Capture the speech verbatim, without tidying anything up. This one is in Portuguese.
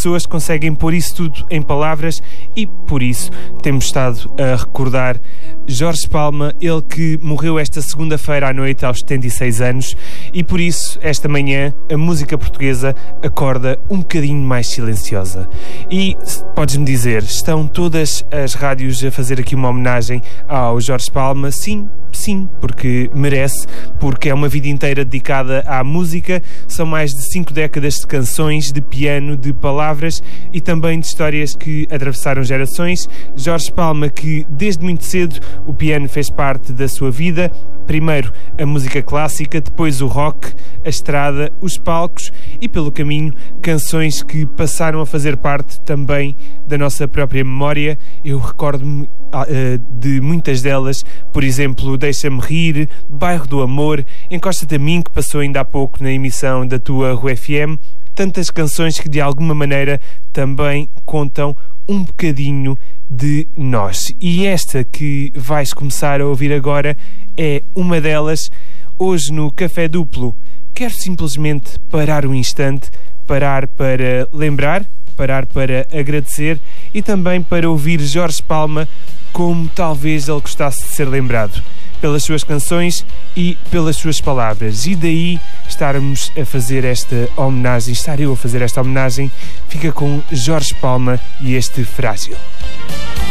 pessoas conseguem pôr isso tudo em palavras e, por isso, temos estado a recordar Jorge Palma, ele que morreu esta segunda-feira à noite aos setenta e seis anos, e por isso, esta manhã, a música portuguesa acorda um bocadinho mais silenciosa. E, podes-me dizer, estão todas as rádios a fazer aqui uma homenagem ao Jorge Palma? Sim, sim, porque merece, porque é uma vida inteira dedicada à música, são mais de cinco décadas de canções, de piano, de palavras e também de histórias que atravessaram gerações. Jorge Palma, que desde muito cedo o piano fez parte da sua vida, primeiro a música clássica, depois o rock, a estrada, os palcos e, pelo caminho, canções que passaram a fazer parte também da nossa própria memória. Eu recordo-me uh, de muitas delas, por exemplo, Deixa-me Rir, Bairro do Amor, Encosta-te a Mim, que passou ainda há pouco na emissão da tua Rua F M. Tantas canções que de alguma maneira também contam um bocadinho de nós. E esta que vais começar a ouvir agora é uma delas. Hoje no Café Duplo quero simplesmente parar um instante, parar para lembrar, parar para agradecer e também para ouvir Jorge Palma como talvez ele gostasse de ser lembrado, pelas suas canções e pelas suas palavras. E daí estarmos a fazer esta homenagem, estar eu a fazer esta homenagem, fica com Jorge Palma e este Frágil.